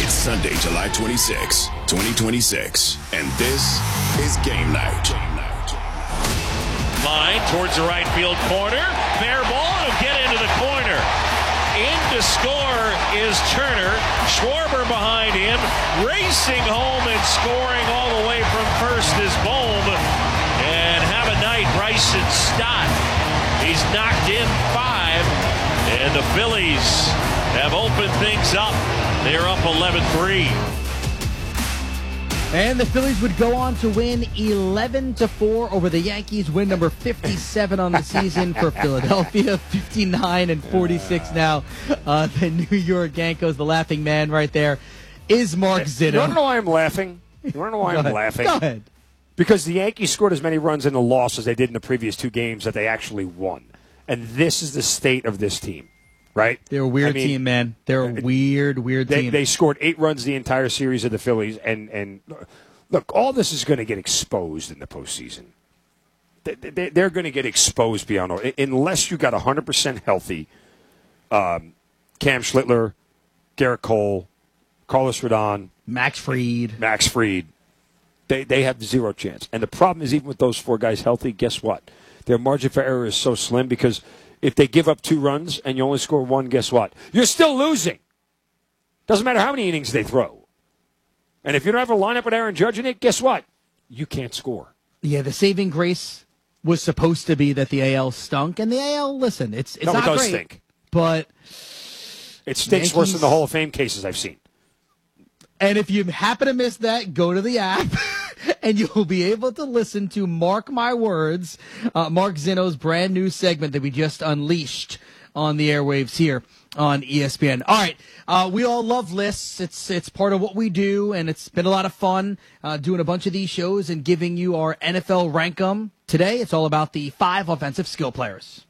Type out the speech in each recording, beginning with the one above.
It's Sunday, July 26, 2026, and this is Game Night. Line towards the right field corner. Fair ball. It'll get into the corner. In to score is Turner. Schwarber behind him. Racing home and scoring all the way from first is Bohm. And have a night, Bryson Stott. He's knocked in 5. And the Phillies have opened things up. They're up 11-3. And the Phillies would go on to win 11-4 over the Yankees, win number 57 on the season for Philadelphia, 59-46 now. The New York Yankees, the laughing man right there, is Mark Zinno. You want to know why I'm laughing? You want to know why I'm laughing? Go ahead. Because the Yankees scored as many runs in the loss as they did in the previous 2 games that they actually won. And this is the state of this team, right? They're a weird team, man. They're a weird team. They scored 8 runs the entire series of the Phillies. And look, all this is going to get exposed in the postseason. They're going to get exposed beyond all. Unless you got 100% healthy Cam Schlittler, Garrett Cole, Carlos Rodon, Max Fried. They have 0 chance. And the problem is, even with those 4 guys healthy, guess what? Their margin for error is so slim because if they give up 2 runs and you only score 1, guess what? You're still losing. Doesn't matter how many innings they throw. And if you don't have a lineup with Aaron Judge in it, guess what? You can't score. Yeah, the saving grace was supposed to be that the AL stunk. And the AL, listen, it's not does great. Stink. But it stinks worse than the Hall of Fame cases I've seen. And if you happen to miss that, go to the app, and you'll be able to listen to Mark My Words, Mark Zinno's brand new segment that we just unleashed on the airwaves here on ESPN. All right, we all love lists. It's part of what we do, and it's been a lot of fun doing a bunch of these shows and giving you our NFL Rank-'em. Today, it's all about the 5 offensive skill players.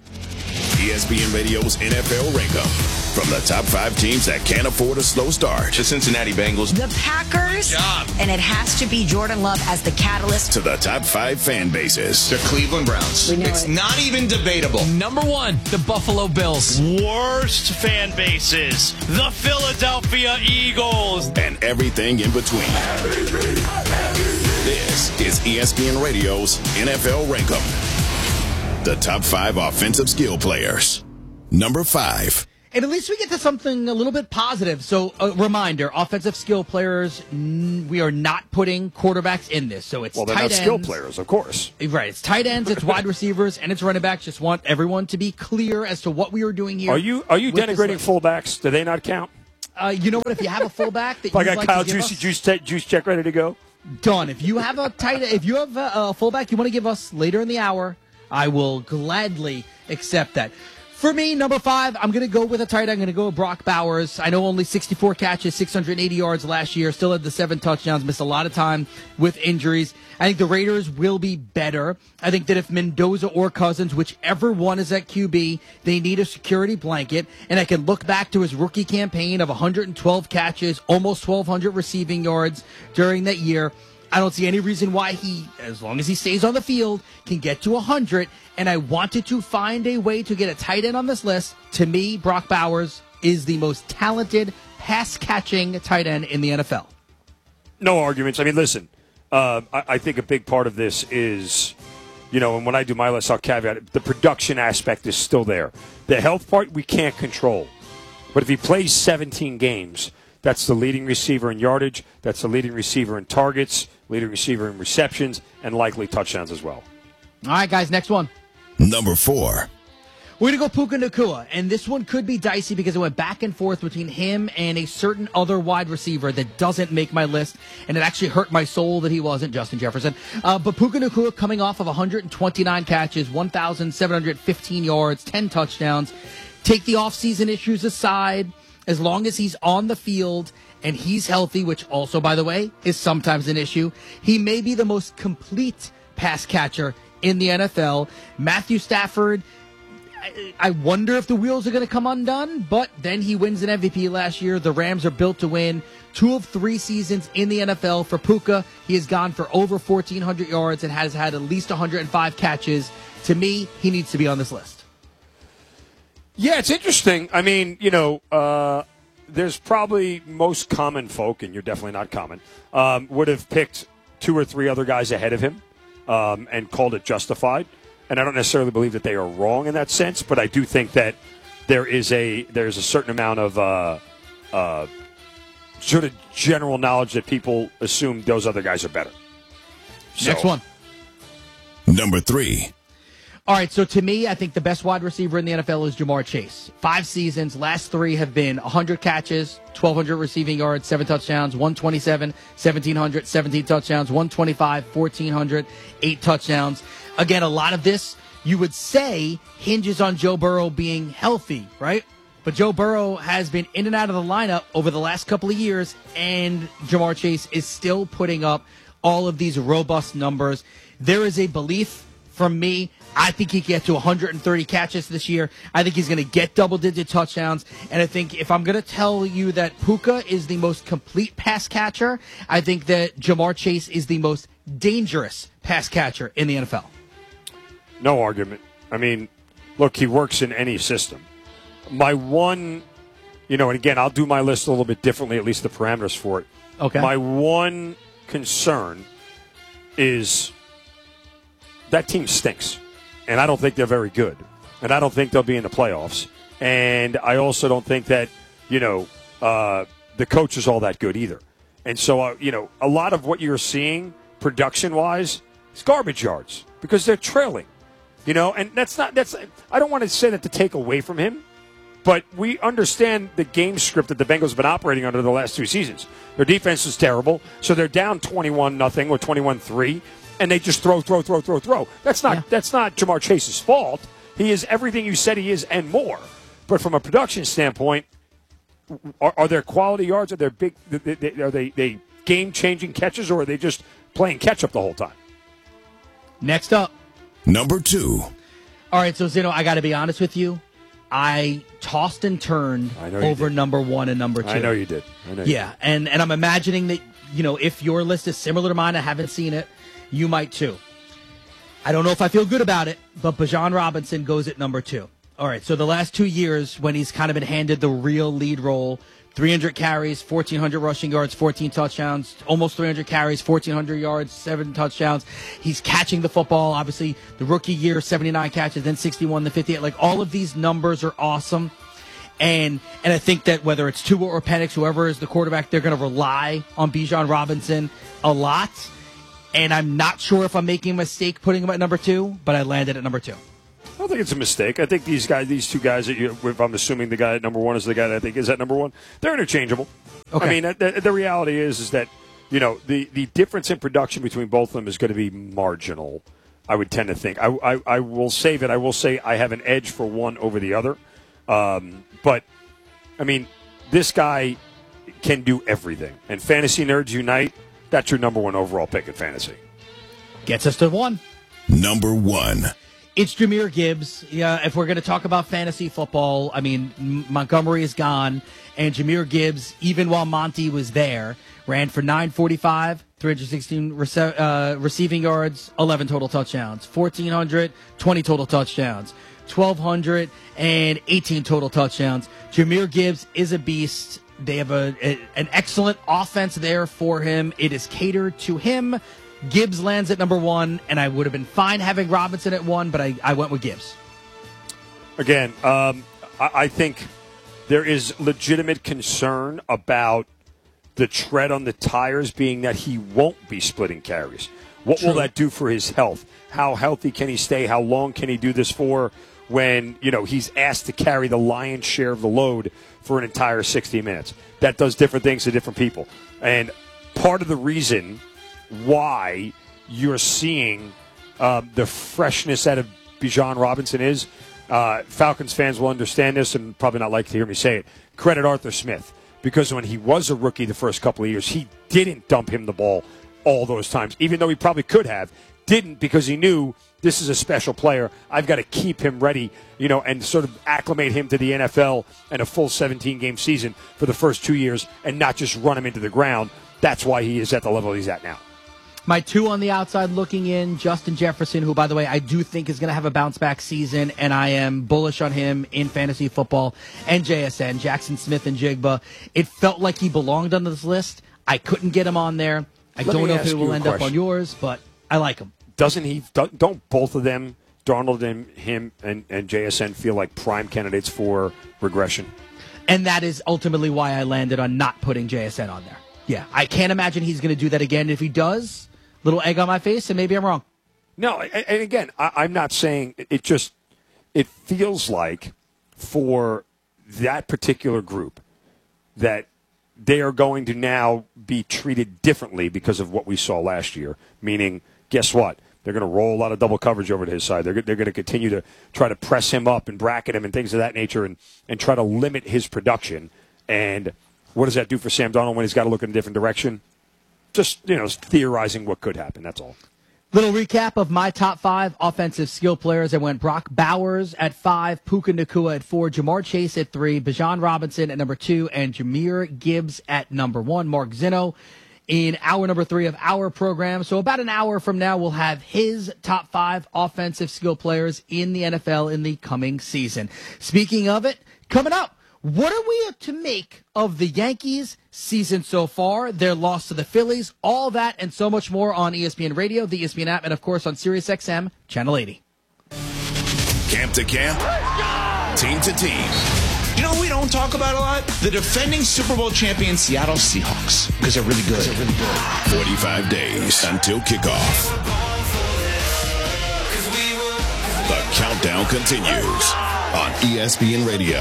ESPN Radio's NFL Rank-'em. From the top 5 teams that can't afford a slow start. The Cincinnati Bengals. The Packers. And it has to be Jordan Love as the catalyst. To the top 5 fan bases. The Cleveland Browns. It's not even debatable. Number 1, the Buffalo Bills. Worst fan bases. The Philadelphia Eagles. And everything in between. This is ESPN Radio's NFL Rank-'em. The top 5 offensive skill players. Number 5. And at least we get to something a little bit positive. So, a reminder, offensive skill players, we are not putting quarterbacks in this. So it's they're tight not ends. skill players, of course. Right. It's tight ends, it's wide receivers, and it's running backs. Just want everyone to be clear as to what we are doing here. Are you denigrating fullbacks? Do they not count? You know what? If you have a fullback that if I got like Kyle to give Juice check ready to go? Done. If you have a fullback you want to give us later in the hour, I will gladly accept that. For me, number 5, I'm going to go with a tight end. I'm going to go with Brock Bowers. I know only 64 catches, 680 yards last year. Still had the 7 touchdowns. Missed a lot of time with injuries. I think the Raiders will be better. I think that if Mendoza or Cousins, whichever one is at QB, they need a security blanket. And I can look back to his rookie campaign of 112 catches, almost 1,200 receiving yards during that year. I don't see any reason why he, as long as he stays on the field, can get to 100. And I wanted to find a way to get a tight end on this list. To me, Brock Bowers is the most talented pass-catching tight end in the NFL. No arguments. I mean, listen, I think a big part of this is, and when I do my list, I'll caveat it, the production aspect is still there. The health part, we can't control. But if he plays 17 games, that's the leading receiver in yardage, that's the leading receiver in targets, leading receiver in receptions, and likely touchdowns as well. All right, guys, next one. Number 4. We're going to go Puka Nacua, and this one could be dicey because it went back and forth between him and a certain other wide receiver that doesn't make my list, and it actually hurt my soul that he wasn't Justin Jefferson. But Puka Nacua coming off of 129 catches, 1,715 yards, 10 touchdowns. Take the offseason issues aside, as long as he's on the field and he's healthy, which also, by the way, is sometimes an issue, he may be the most complete pass catcher in the NFL. Matthew Stafford, I wonder if the wheels are going to come undone, but then he wins an MVP last year. The Rams are built to win. 2 of 3 seasons in the NFL for Puka. He has gone for over 1,400 yards and has had at least 105 catches. To me, he needs to be on this list. Yeah, it's interesting. I mean, there's probably most common folk, and you're definitely not common, would have picked 2 or 3 other guys ahead of him and called it justified. And I don't necessarily believe that they are wrong in that sense, but I do think that there's a certain amount of sort of general knowledge that people assume those other guys are better. Next one. Number 3. All right, so to me, I think the best wide receiver in the NFL is Jamar Chase. 5 seasons, last 3 have been 100 catches, 1,200 receiving yards, 7 touchdowns, 127, 1,700, 17 touchdowns, 125, 1,400, 8 touchdowns. Again, a lot of this, you would say, hinges on Joe Burrow being healthy, right? But Joe Burrow has been in and out of the lineup over the last couple of years, and Jamar Chase is still putting up all of these robust numbers. There is a belief from me, I think he can get to 130 catches this year. I think he's going to get double-digit touchdowns. And I think if I'm going to tell you that Puka is the most complete pass catcher, I think that Jamar Chase is the most dangerous pass catcher in the NFL. No argument. I mean, look, he works in any system. My one, and again, I'll do my list a little bit differently, at least the parameters for it. Okay. My one concern is that team stinks. And I don't think they're very good. And I don't think they'll be in the playoffs. And I also don't think that, the coach is all that good either. And so, a lot of what you're seeing production-wise is garbage yards because they're trailing. And I don't want to say that to take away from him, but we understand the game script that the Bengals have been operating under the last 2 seasons. Their defense is terrible, so they're down 21-0 or 21-3. And they just throw. That's not Jamar Chase's fault. He is everything you said he is and more. But from a production standpoint, are there quality yards? Are there big? Are they game-changing catches, or are they just playing catch-up the whole time? Next up. Number 2. All right, so Zeno, I got to be honest with you. I tossed and turned over number 1 and number 2. I know you did. And I'm imagining that, if your list is similar to mine, I haven't seen it. You might too. I don't know if I feel good about it, but Bijan Robinson goes at number 2. All right, so the last 2 years when he's kind of been handed the real lead role, 300 carries, 1,400 rushing yards, 14 touchdowns, almost 300 carries, 1,400 yards, 7 touchdowns. He's catching the football. Obviously, the rookie year, 79 catches, then 61, then 58. Like, all of these numbers are awesome. And I think that whether it's Tua or Penix, whoever is the quarterback, they're going to rely on Bijan Robinson a lot. And I'm not sure if I'm making a mistake putting him at number 2, but I landed at number 2. I don't think it's a mistake. I think these 2 guys, if I'm assuming the guy at number 1 is the guy that I think is at number 1, they're interchangeable. Okay. I mean, the reality is that, the difference in production between both of them is going to be marginal, I would tend to think. I will save it. I will say I have an edge for one over the other. But, I mean, this guy can do everything. And Fantasy Nerds Unite, that's your number 1 overall pick in fantasy. Gets us to 1. Number 1. It's Jahmyr Gibbs. Yeah, if we're going to talk about fantasy football, I mean, Montgomery is gone, and Jahmyr Gibbs, even while Monty was there, ran for 945, 316 receiving yards, 11 total touchdowns, 1,400, 20 total touchdowns, 1,200, and 18 total touchdowns. Jahmyr Gibbs is a beast. They have an excellent offense there for him. It is catered to him. Gibbs lands at number 1, and I would have been fine having Robinson at 1, but I went with Gibbs. Again, I think there is legitimate concern about the tread on the tires being that he won't be splitting carries. What will that do for his health? How healthy can he stay? How long can he do this for when, he's asked to carry the lion's share of the load for an entire 60 minutes? That does different things to different people. And part of the reason why you're seeing the freshness out of Bijan Robinson is, Falcons fans will understand this and probably not like to hear me say it, credit Arthur Smith. Because when he was a rookie the first couple of years, he didn't dump him the ball all those times, even though he probably could have. Didn't, because he knew this is a special player. I've got to keep him ready, and sort of acclimate him to the NFL and a full 17-game season for the first 2 years and not just run him into the ground. That's why he is at the level he's at now. My two on the outside looking in, Justin Jefferson, who, by the way, I do think is going to have a bounce-back season, and I am bullish on him in fantasy football, and JSN, Jackson Smith and Jigba. It felt like he belonged on this list. I couldn't get him on there. I don't know if it will end up on yours, but I like him. Don't both of them, Darnold and him and JSN, feel like prime candidates for regression? And that is ultimately why I landed on not putting JSN on there. Yeah, I can't imagine he's going to do that again. If he does, little egg on my face, and maybe I'm wrong. No, and again, I'm not saying it feels like for that particular group that they are going to now be treated differently because of what we saw last year. Meaning, guess what? They're going to roll a lot of double coverage over to his side. They're going to continue to try to press him up and bracket him and things of that nature and try to limit his production. And what does that do for Sam Darnold when he's got to look in a different direction? Just, theorizing what could happen. That's all. Little recap of my top 5 offensive skill players. I went Brock Bowers at 5, Puka Nacua at 4, Jamar Chase at 3, Bijan Robinson at number 2, and Jahmyr Gibbs at number 1. Mark Zinno in hour number 3 of our program. So about an hour from now, we'll have his top 5 offensive skill players in the NFL in the coming season. Speaking of it, coming up, what are we to make of the Yankees season so far? Their loss to the Phillies, all that and so much more on ESPN Radio, the ESPN app, and of course on SiriusXM Channel 80. Camp to camp, team to team. You know what we don't talk about a lot? The defending Super Bowl champion Seattle Seahawks. Because they're really good. 45 days until kickoff. The countdown continues on ESPN Radio.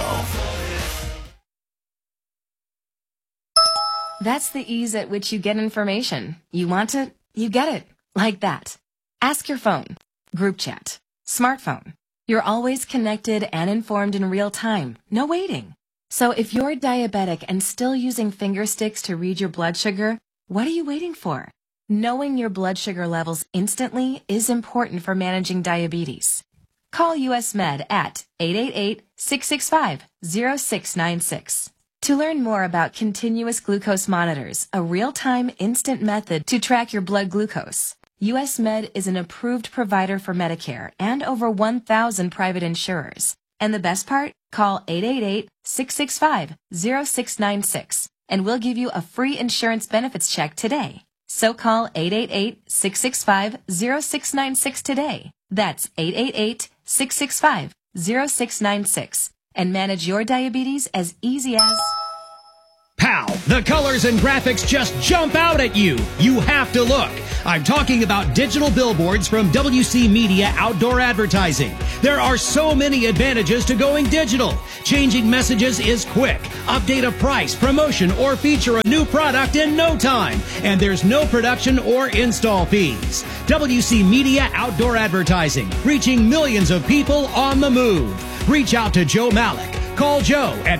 That's the ease at which you get information. You want it, you get it. Like that. Ask your phone. Group chat. Smartphone. You're always connected and informed in real time. No waiting. So if you're diabetic and still using finger sticks to read your blood sugar, what are you waiting for? Knowing your blood sugar levels instantly is important for managing diabetes. Call US Med at 888-665-0696. To learn more about continuous glucose monitors, a real-time instant method to track your blood glucose, US Med is an approved provider for Medicare and over 1,000 private insurers. And the best part? Call 888-665-0696 and we'll give you a free insurance benefits check today. So call 888-665-0696 today. That's 888-665-0696 and manage your diabetes as easy as... Pow! The colors and graphics just jump out at you. You have to look. I'm talking about digital billboards from WC Media Outdoor Advertising. There are so many advantages to going digital. Changing messages is quick. Update a price, promotion, or feature a new product in no time. And there's no production or install fees. WC Media Outdoor Advertising, reaching millions of people on the move. Reach out to Joe Malik. Call Joe at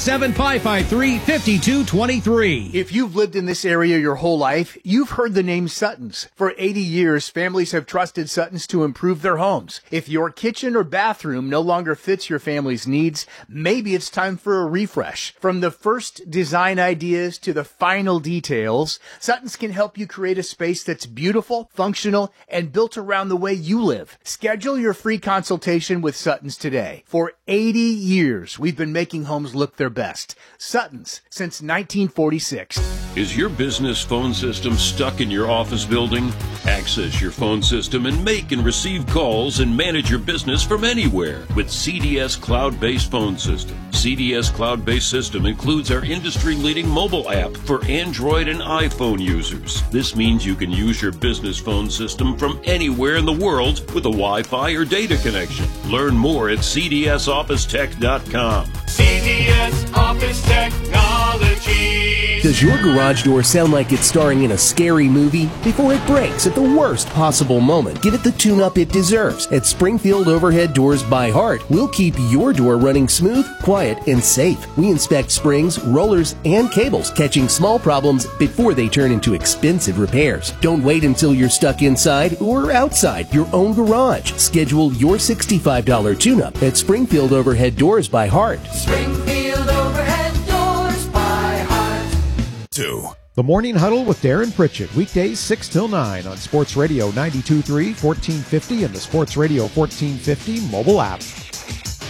217-553-5223. If you've lived in this area your whole life, you've heard the name Sutton's. For 80 years, families have trusted Sutton's to improve their homes. If your kitchen or bathroom no longer fits your family's needs, maybe it's time for a refresh. From the first design ideas to the final details, Sutton's can help you create a space that's beautiful, functional, and built around the way you live. Schedule your free consultation with Sutton's today. For 80 years, we've been making homes look their best. Sutton's, since 1946. Is your business phone system stuck in your office building? Access your phone system and make and receive calls and manage your business from anywhere with CDS Cloud-Based Phone System. CDS Cloud-Based System includes our industry-leading mobile app for Android and iPhone users. This means you can use your business phone system from anywhere in the world with a Wi-Fi or data connection. Learn more at cdsofficetech.com. CDS Office Technology. Does your garage door sound like it's starring in a scary movie? Before it breaks at the worst possible moment, give it the tune-up it deserves. At Springfield Overhead Doors by Heart, we'll keep your door running smooth, quiet, and safe. We inspect springs, rollers, and cables, catching small problems before they turn into expensive repairs. Don't wait until you're stuck inside or outside your own garage. Schedule your $65 tune-up at Springfield Overhead Doors by Heart. Springfield Overhead Doors by Heart. 2. The Morning Huddle with Darren Pritchett, weekdays 6 till 9 on Sports Radio 92.3, 1450, and the Sports Radio 1450 mobile app.